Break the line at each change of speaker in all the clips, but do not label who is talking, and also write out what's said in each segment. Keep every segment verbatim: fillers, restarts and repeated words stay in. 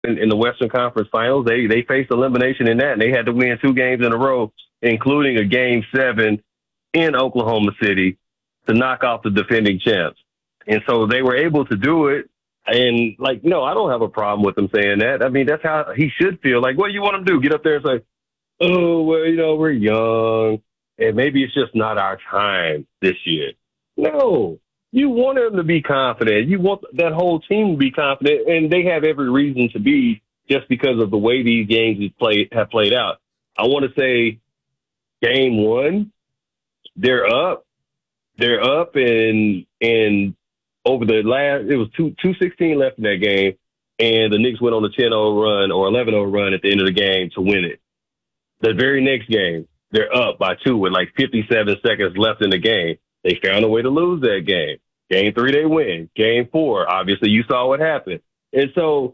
in, in the Western Conference Finals. They they faced elimination in that, and they had to win two games in a row, including a game seven in Oklahoma City to knock off the defending champs. And so they were able to do it. And, like, no, I don't have a problem with them saying that. I mean, that's how he should feel. Like, what do you want him to do? Get up there and say, oh, well, you know, we're young, and maybe it's just not our time this year. No, you want him to be confident. You want that whole team to be confident, and they have every reason to be just because of the way these games have played, have played out. I want to say game one, they're up. They're up, and and over the last, it was two two sixteen left in that game, and the Knicks went on a ten oh run or eleven oh run at the end of the game to win it. The very next game, they're up by two with like fifty-seven seconds left in the game. They found a way to lose that game. Game three, they win. Game four, obviously, you saw what happened. And so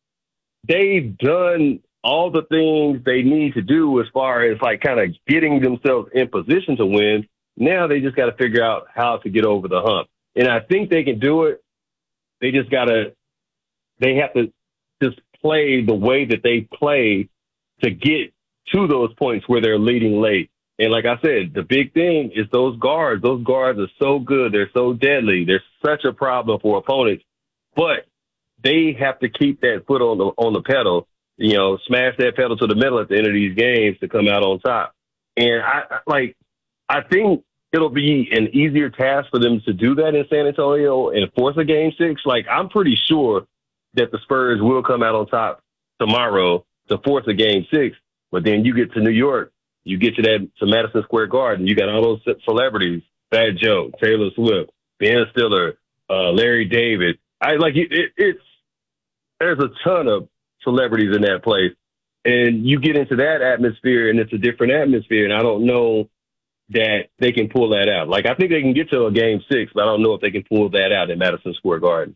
they've done all the things they need to do as far as like kind of getting themselves in position to win. Now they just got to figure out how to get over the hump. And I think they can do it. They just got to, they have to just play the way that they play to get to those points where they're leading late. And like I said, the big thing is those guards. Those guards are so good. They're so deadly. They're such a problem for opponents. But they have to keep that foot on the on the pedal, you know, smash that pedal to the metal at the end of these games to come out on top. And I like, I think it'll be an easier task for them to do that in San Antonio and force a game six. Like, I'm pretty sure that the Spurs will come out on top tomorrow to force a game six. But then you get to New York, you get to that to Madison Square Garden, you got all those celebrities: Fat Joe, Taylor Swift, Ben Stiller, uh, Larry David. I like it, it, it's there's a ton of celebrities in that place, and you get into that atmosphere, and it's a different atmosphere. And I don't know that they can pull that out. Like, I think they can get to a game six, but I don't know if they can pull that out in Madison Square Garden.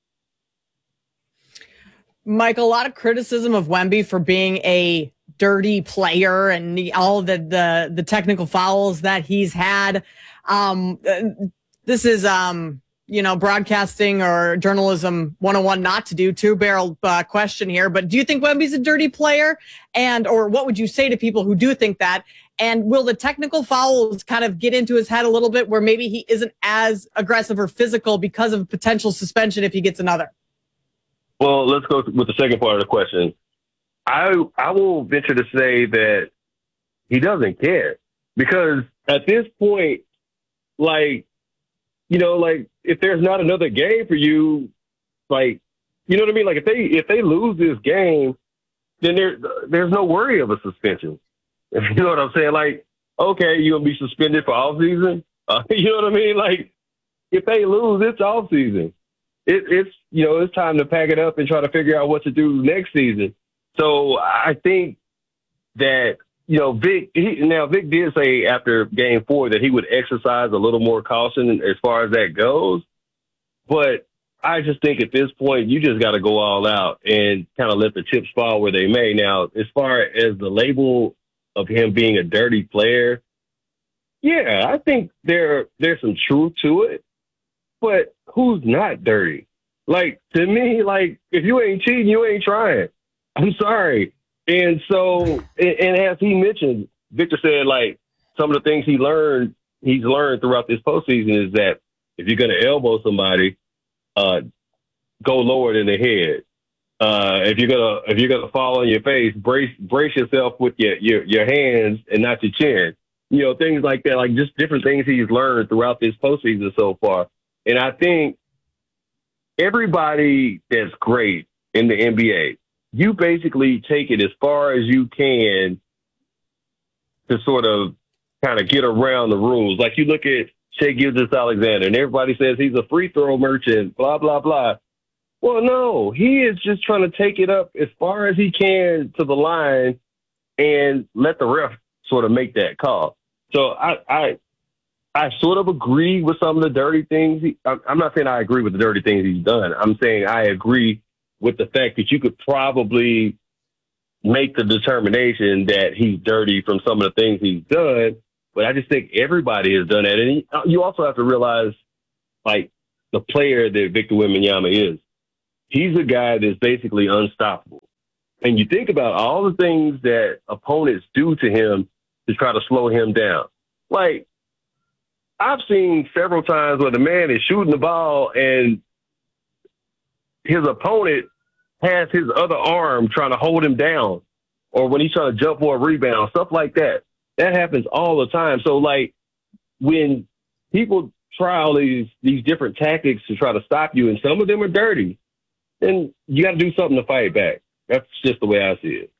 Michael, a lot of criticism of Wemby for being a dirty player and the, all the, the the technical fouls that he's had. Um, this is, um, you know, broadcasting or journalism one oh one not to do, two-barrel uh, question here. But do you think Wemby's a dirty player? And or what would you say to people who do think that? And will the technical fouls kind of get into his head a little bit where maybe he isn't as aggressive or physical because of potential suspension if he gets another?
Well, let's go with the second part of the question. I I will venture to say that he doesn't care, because at this point, like, you know, like, if there's not another game for you, like, you know what I mean? Like, if they if they lose this game, then there there's no worry of a suspension. You know what I'm saying? Like, okay, you're gonna be suspended for off season. Uh, you know what I mean? Like, if they lose, it's off season. It, it's you know it's time to pack it up and try to figure out what to do next season. So I think that, you know, Vic, he, now Vic did say after game four that he would exercise a little more caution as far as that goes. But I just think at this point, you just got to go all out and kind of let the chips fall where they may. Now, as far as the label of him being a dirty player, yeah, I think there there's some truth to it. But who's not dirty? Like, to me, like, if you ain't cheating, you ain't trying. I'm sorry. And so, and, and as he mentioned, Victor said, like, some of the things he learned, he's learned throughout this postseason is that if you're going to elbow somebody, uh, go lower than the head. Uh, if you're gonna if you're gonna fall on your face, brace brace yourself with your, your your hands and not your chin. You know, things like that, like just different things he's learned throughout this postseason so far. And I think everybody that's great in the N B A, you basically take it as far as you can to sort of kind of get around the rules. Like, you look at Shai Gilgeous-Alexander, and everybody says he's a free throw merchant, blah, blah, blah. Well, no, he is just trying to take it up as far as he can to the line and let the ref sort of make that call. So I, I, I sort of agree with some of the dirty things. He, I'm not saying I agree with the dirty things he's done. I'm saying I agree with the fact that you could probably make the determination that he's dirty from some of the things he's done. But I just think everybody has done that. And he, you also have to realize, like, the player that Victor Wembanyama is. he's a guy that's basically unstoppable. And you think about all the things that opponents do to him to try to slow him down. Like, I've seen several times where the man is shooting the ball and his opponent has his other arm trying to hold him down, or when he's trying to jump for a rebound, stuff like that. That happens all the time. So, like, when people try all these, these different tactics to try to stop you, and some of them are dirty, then you got to do something to fight back. That's just the way I see it.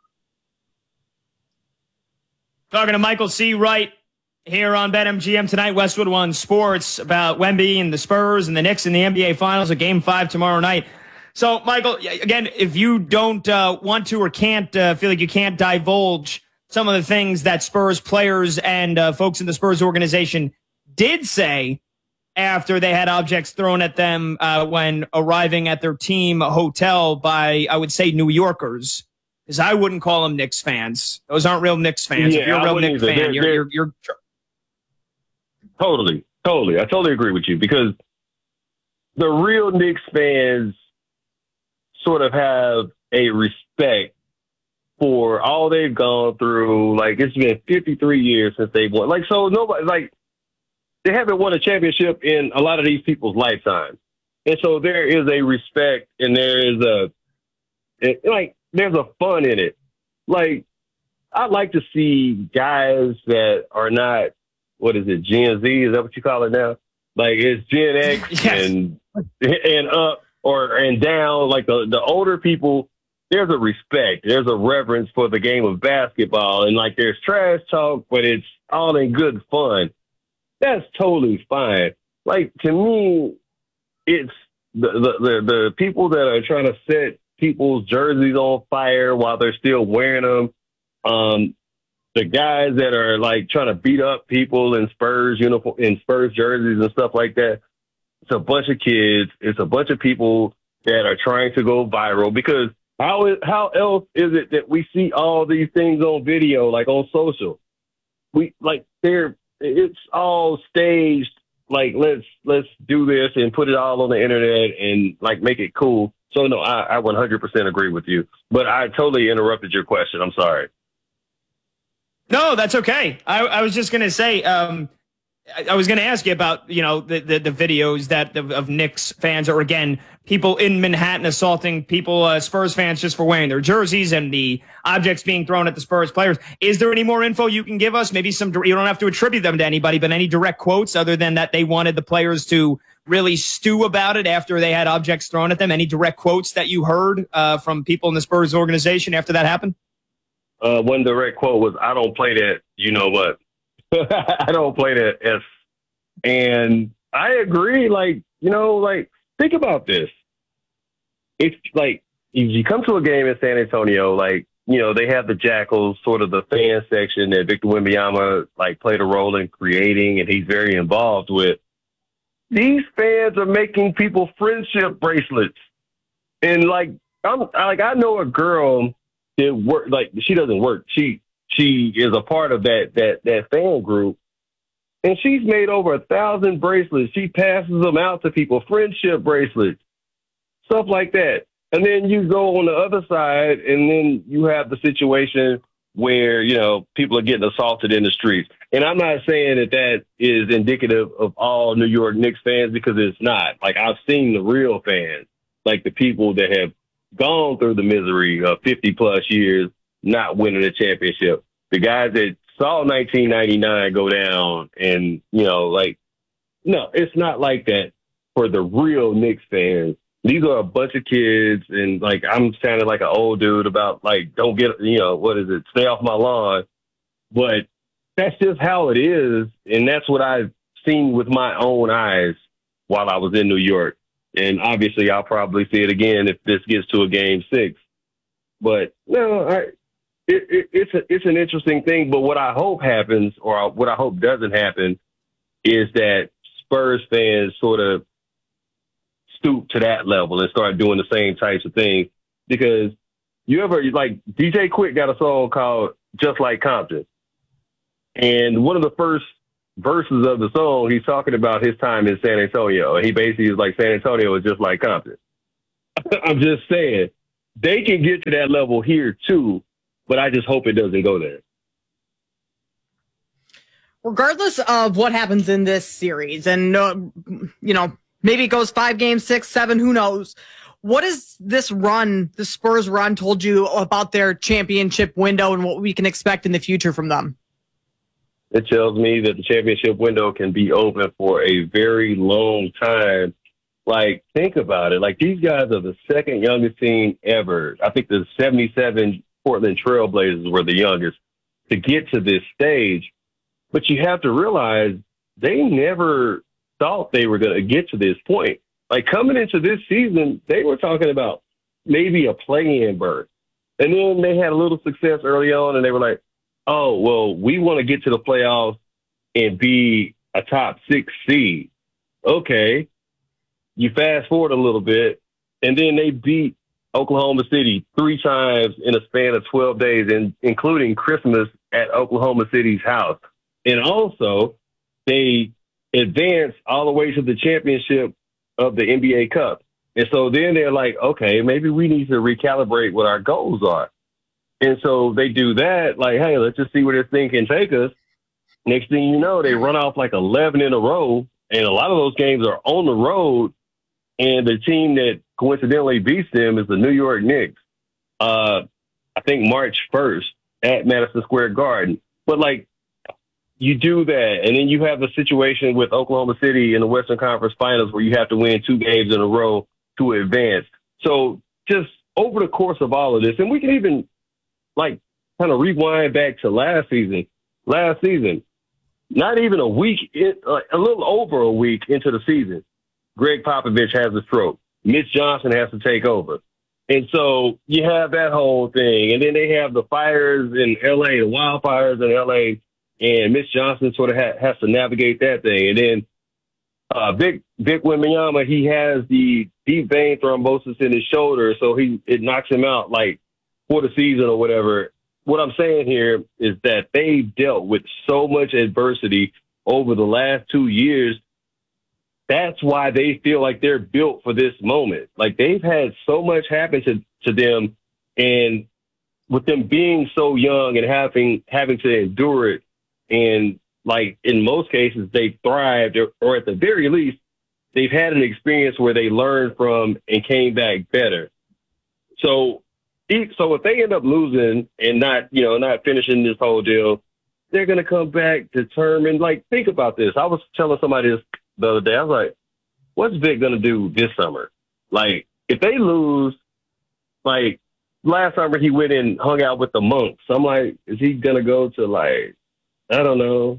Talking to Michael C. Wright here on BetMGM tonight, Westwood One Sports, about Wemby and the Spurs and the Knicks in the N B A Finals, a game five tomorrow night. So, Michael, again, if you don't uh, want to or can't uh, feel like you can't divulge some of the things that Spurs players and uh, folks in the Spurs organization did say after they had objects thrown at them uh, when arriving at their team hotel by, I would say, New Yorkers, because I wouldn't call them Knicks fans. Those aren't real Knicks fans.
Yeah,
if you're a real Knicks fan, they're, you're, they're, you're, you're
totally, totally. I totally agree with you, because the real Knicks fans sort of have a respect for all they've gone through. Like, it's been fifty-three years since they've won. Like, so nobody, like, they haven't won a championship in a lot of these people's lifetimes. And so there is a respect, and there is a, it, like, there's a fun in it. Like, I like to see guys that are not, what is it, Gen Z? Is that what you call it now? Like, it's Gen X
yes.
and and up or and down. Like, the, the older people, there's a respect. There's a reverence for the game of basketball. And, like, there's trash talk, but it's all in good fun. That's totally fine. Like, to me, it's the, the, the, the people that are trying to set people's jerseys on fire while they're still wearing them. Um, the guys that are, like, trying to beat up people in Spurs uniform, in Spurs jerseys and stuff like that. It's a bunch of kids. It's a bunch of people that are trying to go viral, because how is, how else is it that we see all these things on video, like on social? We, like, they're, it's all staged. Like, let's, let's do this and put it all on the internet and, like, make it cool. So, no, I, I one hundred percent agree with you, but I totally interrupted your question. I'm sorry.
No, that's okay. I, I was just going to say, um, I, I was going to ask you about, you know, the, the, the videos that of, of Knicks fans, or, again, people in Manhattan assaulting people, uh, Spurs fans, just for wearing their jerseys, and the objects being thrown at the Spurs players. Is there any more info you can give us? Maybe some, you don't have to attribute them to anybody, but any direct quotes other than that they wanted the players to really stew about it after they had objects thrown at them? Any direct quotes that you heard uh, from people in the Spurs organization after that happened?
Uh, one direct quote was, "I don't play that, you know what?" I don't play that F. And I agree. Like, you know, like, think about this. It's like, if you come to a game in San Antonio, like, you know, they have the Jackals, sort of the fan section that Victor Wembanyama, like, played a role in creating, and he's very involved with. These fans are making people friendship bracelets. And, like, I'm like, I know a girl that work, like, she doesn't work. She, she is a part of that, that, that fan group. And she's made over a thousand bracelets. She passes them out to people, friendship bracelets, stuff like that. And then you go on the other side, and then you have the situation where, you know, people are getting assaulted in the streets. And I'm not saying that that is indicative of all New York Knicks fans, because it's not. Like, I've seen the real fans, like the people that have gone through the misery of fifty plus years not winning a championship. The guys that saw nineteen ninety-nine go down, and, you know, like, no, it's not like that for the real Knicks fans. These are a bunch of kids, and, like, I'm sounding like an old dude about, like, don't get, you know, what is it, stay off my lawn. But that's just how it is, and that's what I've seen with my own eyes while I was in New York. And obviously I'll probably see it again if this gets to a game six. But, no, I, it, it, it's, a, it's an interesting thing. But what I hope happens, or what I hope doesn't happen, is that Spurs fans sort of stoop to that level and start doing the same types of things. Because you ever, like, D J Quick got a song called Just Like Compton. And one of the first verses of the song, he's talking about his time in San Antonio. And he basically is like, San Antonio is just like Compton. I'm just saying they can get to that level here too, but I just hope it doesn't go there.
Regardless of what happens in this series, and uh, you know, maybe it goes five games, six, seven, who knows? What has this run, the Spurs run, told you about their championship window and what we can expect in the future from them?
It tells me that the championship window can be open for a very long time. Like, think about it. Like, these guys are the second youngest team ever. I think the seventy-seven Portland Trailblazers were the youngest to get to this stage. But you have to realize they never thought they were going to get to this point. Like, coming into this season, they were talking about maybe a play-in berth. And then they had a little success early on, and they were like, oh, well, we want to get to the playoffs and be a top six seed. Okay. You fast forward a little bit, and then they beat Oklahoma City three times in a span of twelve days, and including Christmas at Oklahoma City's house. And also, they advanced all the way to the championship of the N B A Cup. And so then they're like, okay, maybe we need to recalibrate what our goals are. And so they do that, like, hey, let's just see where this thing can take us. Next thing you know, they run off like eleven in a row, and a lot of those games are on the road, and the team that coincidentally beats them is the New York Knicks, uh, I think March first at Madison Square Garden. But, like, you do that, and then you have a situation with Oklahoma City in the Western Conference Finals where you have to win two games in a row to advance. So just over the course of all of this, and we can even, like, kind of rewind back to last season. Last season, not even a week, in, uh, a little over a week into the season, Greg Popovich has a stroke. Mitch Johnson has to take over. And so you have that whole thing. And then they have the fires in L A, the wildfires in L A, and Mitch Johnson sort of ha- has to navigate that thing. And then uh, Vic, Vic Wembanyama, he has the deep vein thrombosis in his shoulder, so he it knocks him out, like, for the season or whatever. What I'm saying here is that they dealt with so much adversity over the last two years. That's why they feel like they're built for this moment. Like, they've had so much happen to, to them, and with them being so young and having having to endure it, and, like, in most cases, they thrived, or, or at the very least, they've had an experience where they learned from and came back better. So, so if they end up losing and not, you know, not finishing this whole deal, they're going to come back determined. Like, think about this. I was telling somebody this the other day. I was like, what's Vic going to do this summer? Like, if they lose, like, last summer he went and hung out with the monks. I'm like, is he going to go to, like, I don't know.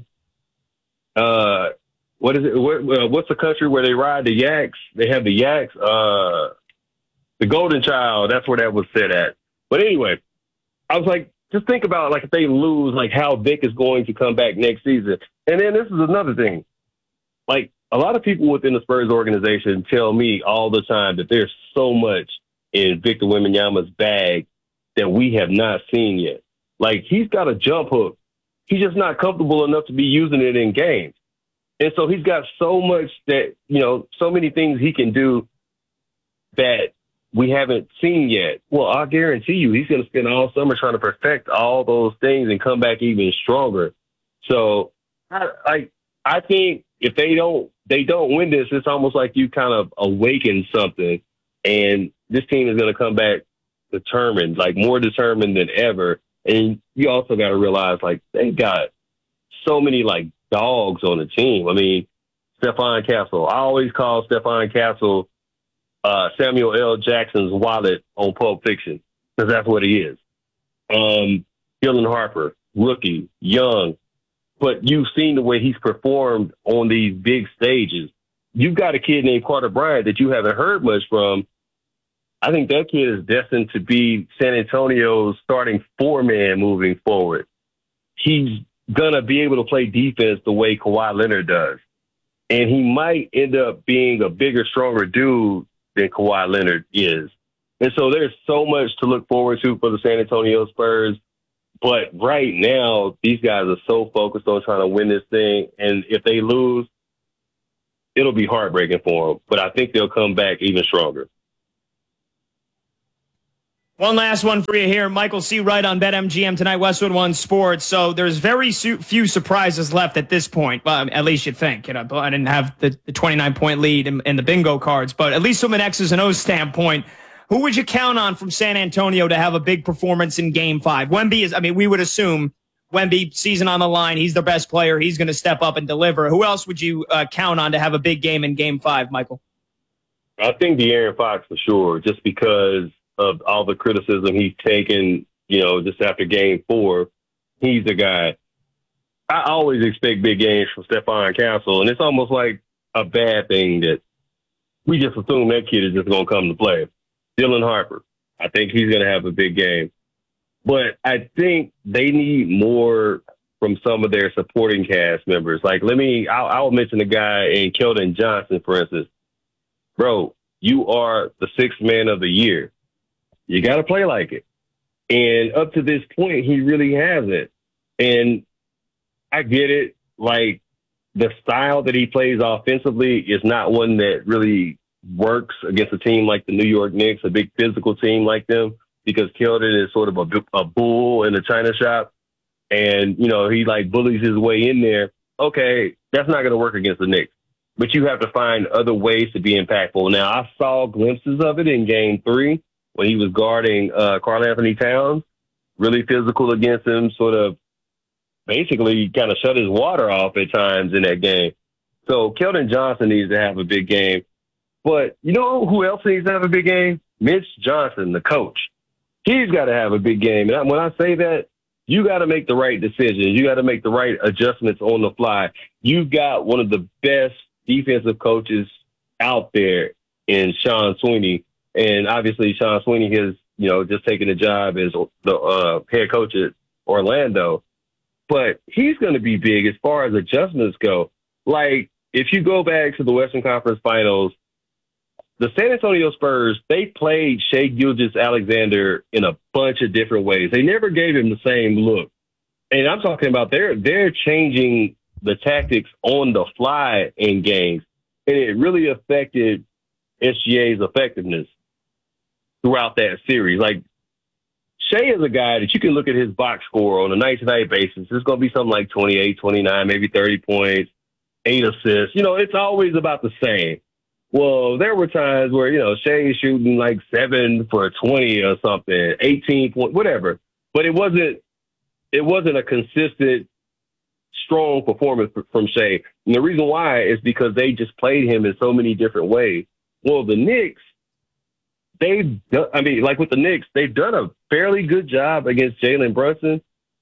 Uh, what is it? What, uh, what's the country where they ride the yaks? They have the yaks. Uh, the Golden Child. That's where that was set at. But anyway, I was like, just think about, like, if they lose, like, how Vic is going to come back next season. And then this is another thing. Like, a lot of people within the Spurs organization tell me all the time that there's so much in Victor Wembanyama's bag that we have not seen yet. Like, he's got a jump hook. He's just not comfortable enough to be using it in games. And so he's got so much that, you know, so many things he can do that we haven't seen yet. Well, I guarantee you he's going to spend all summer trying to perfect all those things and come back even stronger. So I, I, I think if they don't, they don't win this, it's almost like you kind of awaken something, and this team is going to come back determined, like more determined than ever. And you also got to realize, like, they got so many, like, dogs on the team. I mean, Stephon Castle. I always call Stephon Castle uh, Samuel L. Jackson's wallet on Pulp Fiction, because that's what he is. Um, Dylan Harper, rookie, young, but you've seen the way he's performed on these big stages. You've got a kid named Carter Bryant that you haven't heard much from. I think that kid is destined to be San Antonio's starting four-man moving forward. He's going to be able to play defense the way Kawhi Leonard does. And he might end up being a bigger, stronger dude than Kawhi Leonard is. And so there's so much to look forward to for the San Antonio Spurs. But right now, these guys are so focused on trying to win this thing. And if they lose, it'll be heartbreaking for them. But I think they'll come back even stronger.
One last one for you here. Michael C. Wright on BetMGM tonight, Westwood One Sports. So there's very su- few surprises left at this point. Well, at least you'd think. You know, I didn't have the, the twenty-nine point lead in, in the bingo cards, but at least from an X's and O's standpoint, who would you count on from San Antonio to have a big performance in Game Five? Wemby is. I mean, we would assume Wemby, season on the line. He's the best player. He's going to step up and deliver. Who else would you uh, count on to have a big game in Game Five, Michael?
I think De'Aaron Fox for sure, just because of all the criticism he's taken, you know, just after Game Four. He's the guy. I always expect big games from Stephon Castle, and it's almost like a bad thing that we just assume that kid is just going to come to play. Dylan Harper, I think he's going to have a big game. But I think they need more from some of their supporting cast members. Like, let me, I'll, I'll mention a guy in Keldon Johnson, for instance. Bro, you are the sixth man of the year. You got to play like it. And up to this point, he really hasn't. And I get it. Like, the style that he plays offensively is not one that really works against a team like the New York Knicks, a big physical team like them, because Keldon is sort of a, a bull in the china shop. And, you know, he, like, bullies his way in there. Okay, that's not going to work against the Knicks. But you have to find other ways to be impactful. Now, I saw glimpses of it in Game three when he was guarding uh, Karl Anthony Towns, really physical against him, sort of basically kind of shut his water off at times in that game. So Keldon Johnson needs to have a big game. But you know who else needs to have a big game? Mitch Johnson, the coach. He's got to have a big game. And when I say that, you got to make the right decisions. You got to make the right adjustments on the fly. You've got one of the best defensive coaches out there in Sean Sweeney. And obviously Sean Sweeney has, you know, just taken a job as the uh, head coach at Orlando. But he's going to be big as far as adjustments go. Like, if you go back to the Western Conference Finals, the San Antonio Spurs, they played Shai Gilgeous-Alexander in a bunch of different ways. They never gave him the same look. And I'm talking about they're, they're changing the tactics on the fly in games. And it really affected S G A's effectiveness throughout that series. Like, Shai is a guy that you can look at his box score on a night-to-night basis. It's going to be something like twenty-eight, twenty-nine, maybe thirty points, eight assists. You know, it's always about the same. Well, there were times where, you know, Shai is shooting like seven for twenty or something, eighteen points, whatever. But it wasn't, it wasn't a consistent, strong performance from Shai. And the reason why is because they just played him in so many different ways. Well, the Knicks, they've done, I mean, like with the Knicks, they've done a fairly good job against Jalen Brunson.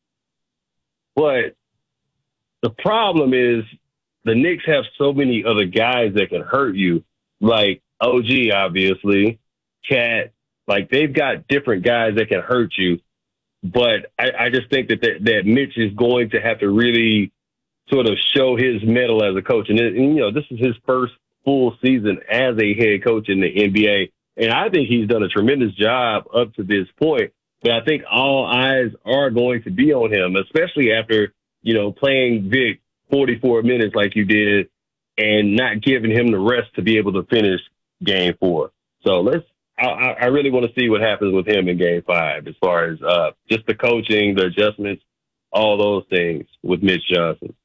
But the problem is the Knicks have so many other guys that can hurt you, like O G, obviously, Cat. Like, they've got different guys that can hurt you. But I, I just think that, that that Mitch is going to have to really sort of show his mettle as a coach. And, and, you know, this is his first full season as a head coach in the N B A. And I think he's done a tremendous job up to this point. But I think all eyes are going to be on him, especially after, you know, playing Vic forty-four minutes like you did and not giving him the rest to be able to finish Game Four. So let's, I, I really want to see what happens with him in Game Five as far as uh, just the coaching, the adjustments, all those things with Mitch Johnson.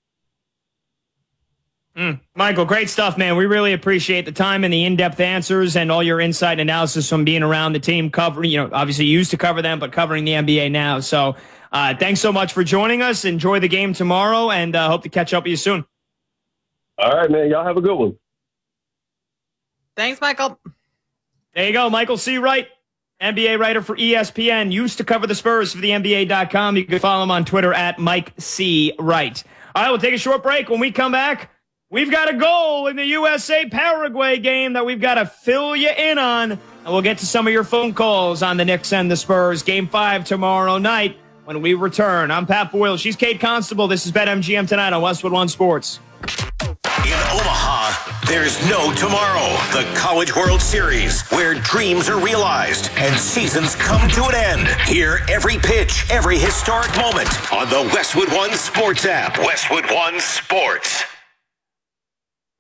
Mm. Michael, great stuff, man. We really appreciate the time and the in-depth answers and all your insight and analysis from being around the team, covering, you know, obviously you used to cover them, but covering the N B A now. So uh, thanks so much for joining us. Enjoy the game tomorrow, and uh, hope to catch up with you soon.
All right, man. Y'all have a good one.
Thanks, Michael.
There you go. Michael C. Wright, N B A writer for E S P N, used to cover the Spurs for the N B A dot com. You can follow him on Twitter at Mike C. Wright. All right, we'll take a short break. When we come back, we've got a goal in the U S A-Paraguay game that we've got to fill you in on. And we'll get to some of your phone calls on the Knicks and the Spurs. Game five tomorrow night when we return. I'm Pat Boyle. She's Kate Constable. This is BetMGM tonight on Westwood One Sports.
In Omaha, there's no tomorrow. The College World Series, where dreams are realized and seasons come to an end. Hear every pitch, every historic moment on the Westwood One Sports app. Westwood One Sports.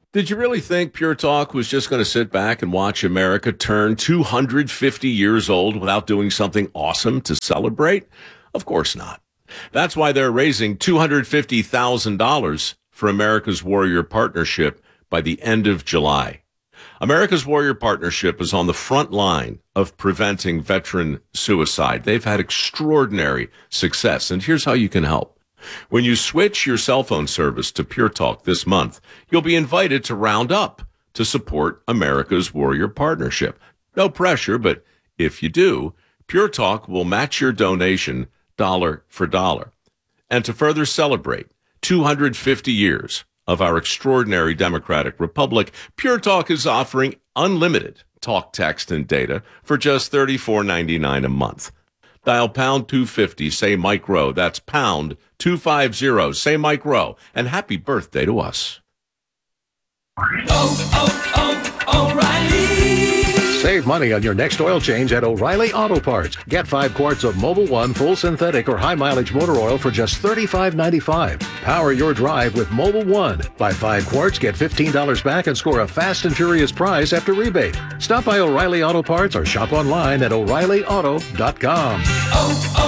Did you really think Pure Talk was just going to sit back and watch America turn two hundred fifty years old without doing something awesome to celebrate? Of course not. That's why they're raising two hundred fifty thousand dollars for America's Warrior Partnership by the end of July. America's Warrior Partnership is on the front line of preventing veteran suicide. They've had extraordinary success, and here's how you can help. When you switch your cell phone service to Pure Talk this month, you'll be invited to round up to support America's Warrior Partnership. No pressure, but if you do, Pure Talk will match your donation dollar for dollar. And to further celebrate two hundred fifty years of our extraordinary democratic republic, Pure Talk is offering unlimited talk, text, and data for just thirty-four ninety-nine a month. Dial pound two fifty, say Mike Rowe. That's pound two fifty, say Mike Rowe. And happy birthday to us.
Oh, oh, oh, O'Reilly.
Save money on your next oil change at O'Reilly Auto Parts. Get five quarts of Mobil one full synthetic or high mileage motor oil for just thirty-five ninety-five. Power your drive with Mobil one. Buy five quarts, get fifteen dollars back, and score a fast and furious prize after rebate. Stop by O'Reilly Auto Parts or shop online at O'Reilly Auto dot com.
Oh, oh.